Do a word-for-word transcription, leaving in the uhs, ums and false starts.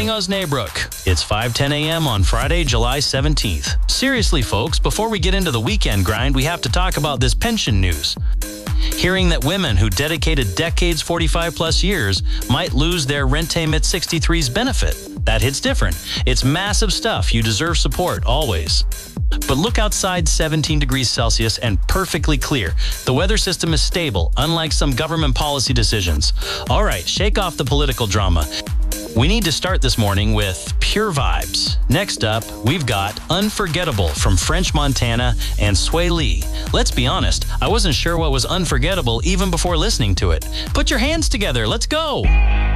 morning, Osnabrück. It's five ten a m on Friday, July seventeenth. Seriously, folks, before we get into the weekend grind, we have to talk about this pension news. Hearing that women who dedicated decades, forty-five plus years, might lose their Rente mit sixty-three's benefit. That hits different. It's massive stuff. You deserve support, always. But look outside, seventeen degrees Celsius and perfectly clear. The weather system is stable, unlike some government policy decisions. All right, shake off the political drama. We need to start this morning with pure vibes. Next up, we've got Unforgettable from French Montana and Sway Lee. Let's be honest, I wasn't sure what was unforgettable even before listening to it. Put your hands together, let's go!